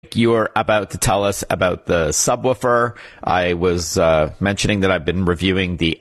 You were about to tell us about the subwoofer. I was mentioning that I've been reviewing the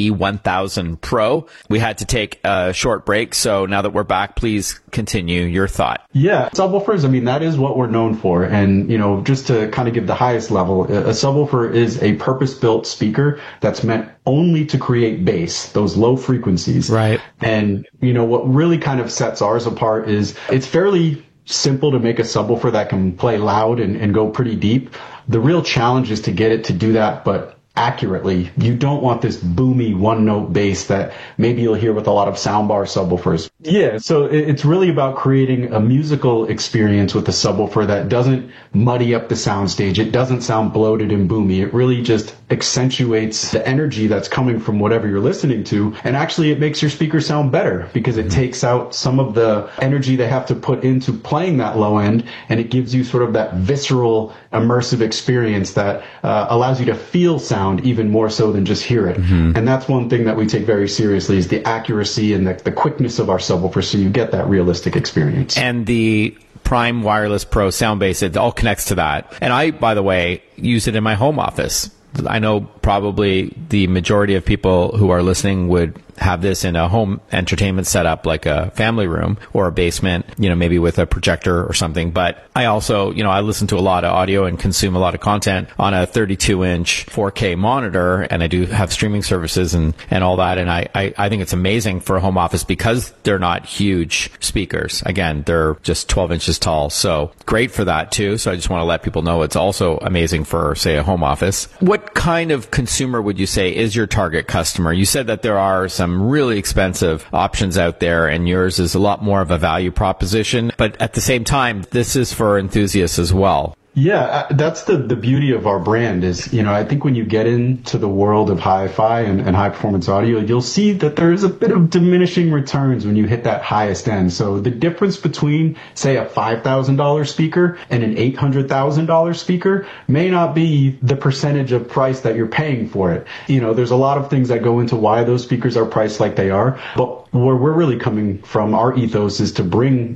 SB1000 Pro. We had to take a short break, so now that we're back, please continue your thought. Yeah, subwoofers, I mean, that is what we're known for. And, just to kind of give the highest level, a subwoofer is a purpose-built speaker that's meant only to create bass, those low frequencies. Right. And, what really kind of sets ours apart is it's fairly simple to make a subwoofer that can play loud and go pretty deep. The real challenge is to get it to do that, but accurately. You don't want this boomy one-note bass that maybe you'll hear with a lot of soundbar subwoofers. Yeah, so it's really about creating a musical experience with the subwoofer that doesn't muddy up the soundstage. It doesn't sound bloated and boomy. It really just accentuates the energy that's coming from whatever you're listening to. And actually, it makes your speaker sound better because it takes out some of the energy they have to put into playing that low end, and it gives you sort of that visceral, immersive experience that allows you to feel sound even more so than just hear it. And that's one thing that we take very seriously is the accuracy and the quickness of our subwoofer, so you get that realistic experience. And the Prime Wireless Pro Soundbase, it all connects to that. And I, by the way, use it in my home office. I know probably the majority of people who are listening would have this in a home entertainment setup like a family room or a basement, maybe with a projector or something. But I also, I listen to a lot of audio and consume a lot of content on a 32-inch 4K monitor, and I do have streaming services and all that. And I think it's amazing for a home office because they're not huge speakers. Again, they're just 12 inches tall. So great for that too. So I just want to let people know it's also amazing for, say, a home office. What kind of consumer would you say is your target customer? You said that there are some really expensive options out there, and yours is a lot more of a value proposition. But at the same time, this is for enthusiasts as well. Yeah, that's the beauty of our brand is, I think when you get into the world of hi-fi and high performance audio, you'll see that there is a bit of diminishing returns when you hit that highest end. So the difference between, say, a $5,000 speaker and an $800,000 speaker may not be the percentage of price that you're paying for it. There's a lot of things that go into why those speakers are priced like they are, but where we're really coming from, our ethos is to bring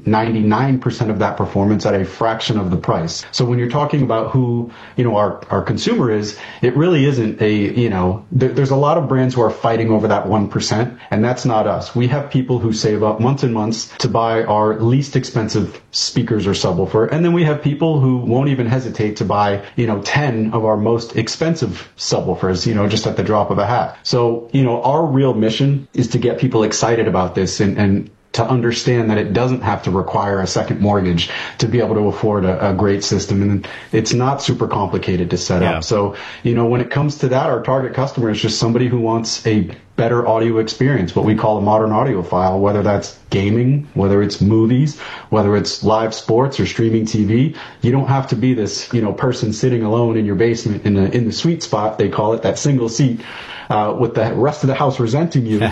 99% of that performance at a fraction of the price. So when you're talking about who, our consumer is, it really isn't there's a lot of brands who are fighting over that 1%, and that's not us. We have people who save up months and months to buy our least expensive speakers or subwoofer, and then we have people who won't even hesitate to buy, 10 of our most expensive subwoofers, just at the drop of a hat. So, our real mission is to get people excited about this and to understand that it doesn't have to require a second mortgage to be able to afford a great system. And it's not super complicated to set up. So, when it comes to that, our target customer is just somebody who wants a better audio experience, what we call a modern audiophile, whether that's gaming, whether it's movies, whether it's live sports or streaming TV. You don't have to be this, person sitting alone in your basement in the sweet spot, they call it, that single seat, with the rest of the house resenting you,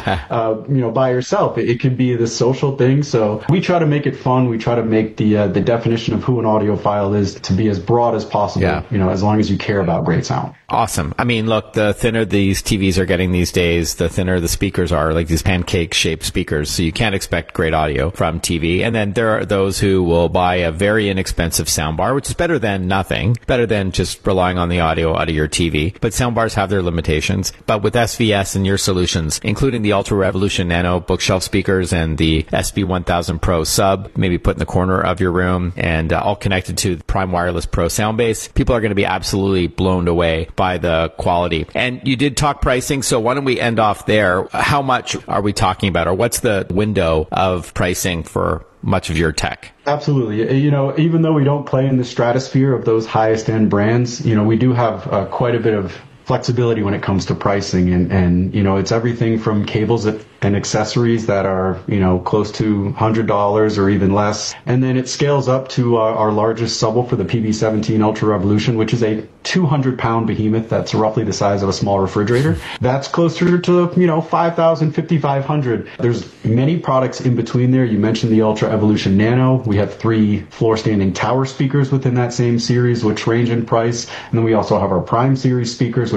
by yourself. It can be this social thing. So we try to make it fun. We try to make the definition of who an audiophile is to be as broad as possible, as long as you care about great sound. Awesome. I mean, look, the thinner these TVs are getting these days, the thinner the speakers are, like these pancake-shaped speakers. So you can't expect great audio from TV. And then there are those who will buy a very inexpensive soundbar, which is better than nothing, better than just relying on the audio out of your TV. But soundbars have their limitations. But with SVS and your solutions, including the Ultra Revolution Nano bookshelf speakers and the SB1000 Pro sub, maybe put in the corner of your room, and all connected to the Prime Wireless Pro Soundbase, people are going to be absolutely blown away by the quality. And you did talk pricing, so why don't we end off there? How much are we talking about, or what's the window of pricing for much of your tech? Absolutely. Even though we don't play in the stratosphere of those highest end brands, we do have quite a bit of flexibility when it comes to pricing, and it's everything from cables and accessories that are close to $100 or even less, and then it scales up to our largest subwoofer, the PB17 Ultra Revolution, which is a 200-pound behemoth that's roughly the size of a small refrigerator. That's closer to $5,000, $5,500. There's many products in between there. You mentioned the Ultra Evolution Nano. We have 3 floor-standing tower speakers within that same series, which range in price, and then we also have our Prime series speakers, which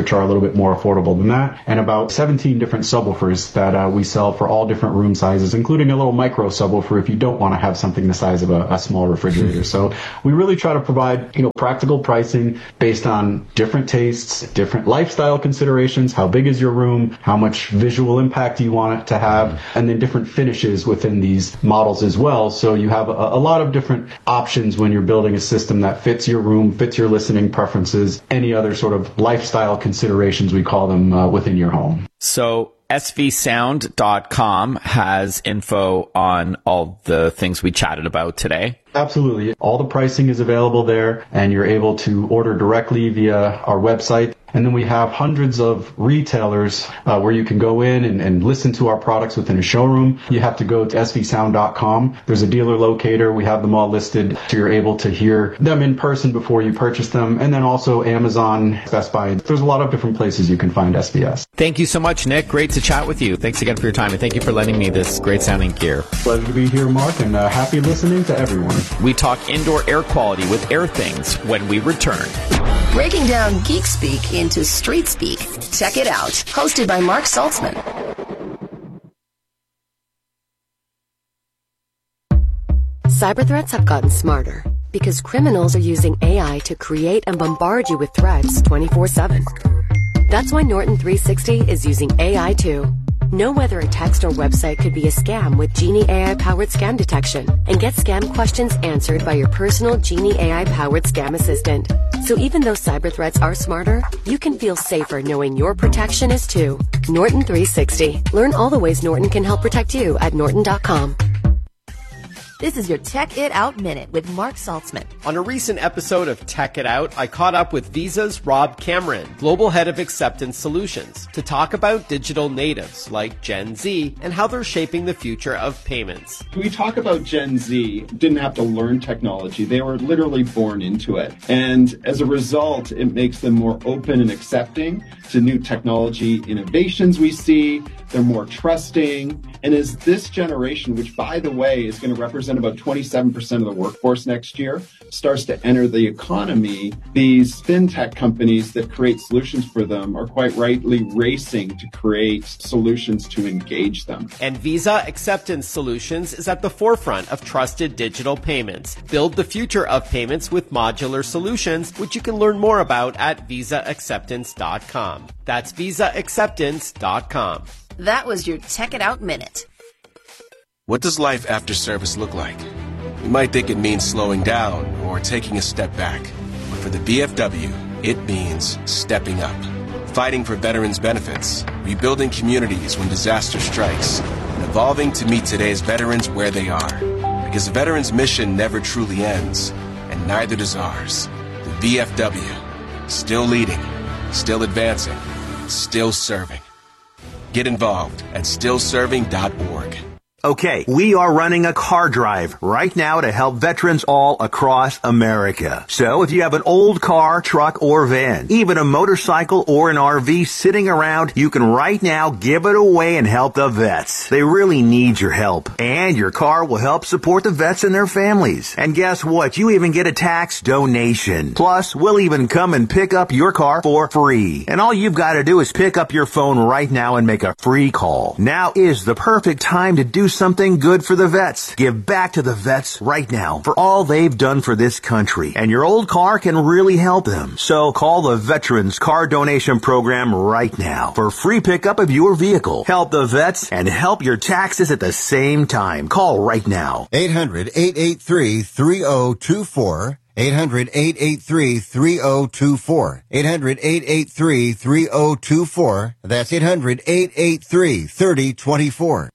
which are a little bit more affordable than that, and about 17 different subwoofers that we sell for all different room sizes, including a little micro subwoofer if you don't want to have something the size of a small refrigerator. So we really try to provide, practical pricing based on different tastes, different lifestyle considerations, how big is your room, how much visual impact do you want it to have, and then different finishes within these models as well. So you have a lot of different options when you're building a system that fits your room, fits your listening preferences, any other sort of lifestyle considerations, we call them, within your home. So svsound.com has info on all the things we chatted about today. Absolutely. All the pricing is available there, and you're able to order directly via our website. And then we have hundreds of retailers where you can go in and listen to our products within a showroom. You have to go to svsound.com. There's a dealer locator. We have them all listed, so you're able to hear them in person before you purchase them. And then also Amazon, Best Buy. There's a lot of different places you can find SVS. Thank you so much, Nick. Great to chat with you. Thanks again for your time, and thank you for lending me this great sounding gear. Pleasure to be here, Mark, and happy listening to everyone. We talk indoor air quality with AirThings when we return. Breaking down geek speak into street speak. Check it out. Hosted by Mark Saltzman. Cyber threats have gotten smarter because criminals are using AI to create and bombard you with threats 24/7. That's why Norton 360 is using AI too. Know whether a text or website could be a scam with Genie AI-powered scam detection, and get scam questions answered by your personal Genie AI-powered scam assistant. So even though cyber threats are smarter, you can feel safer knowing your protection is too. Norton 360. Learn all the ways Norton can help protect you at norton.com. This is your Tech It Out Minute with Mark Saltzman. On a recent episode of Tech It Out, I caught up with Visa's Rob Cameron, Global Head of Acceptance Solutions, to talk about digital natives like Gen Z and how they're shaping the future of payments. We talk about Gen Z, didn't have to learn technology. They were literally born into it. And as a result, it makes them more open and accepting to new technology innovations we see. They're more trusting. And as this generation, which, by the way, is going to represent about 27% of the workforce next year, starts to enter the economy, these fintech companies that create solutions for them are quite rightly racing to create solutions to engage them. And Visa Acceptance Solutions is at the forefront of trusted digital payments. Build the future of payments with modular solutions, which you can learn more about at visaacceptance.com. That's visaacceptance.com. That was your Tech It Out Minute. What does life after service look like? You might think it means slowing down or taking a step back. But for the VFW, it means stepping up. Fighting for veterans' benefits, rebuilding communities when disaster strikes, and evolving to meet today's veterans where they are. Because the veterans' mission never truly ends, and neither does ours. The VFW, still leading, still advancing, still serving. Get involved at stillserving.org. Okay, we are running a car drive right now to help veterans all across America. So if you have an old car, truck, or van, even a motorcycle or an RV sitting around, you can right now give it away and help the vets. They really need your help. And your car will help support the vets and their families. And guess what? You even get a tax donation. Plus, we'll even come and pick up your car for free. And all you've got to do is pick up your phone right now and make a free call. Now is the perfect time to do something good for the vets. Give back to the vets right now for all they've done for this country. And your old car can really help them. So call the Veterans Car Donation Program right now for free pickup of your vehicle. Help the vets and help your taxes at the same time. Call right now. 800-883-3024. 800-883-3024. 800-883-3024. That's 800-883-3024.